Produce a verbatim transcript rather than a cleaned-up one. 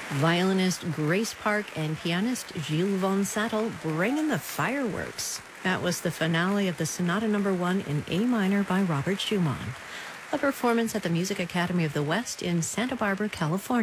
Violinist Grace Park and pianist Gilles von Sattel bring in the fireworks. That was the finale of the Sonata Number One in A minor by Robert Schumann, a performance at the Music Academy of the West in Santa Barbara, California.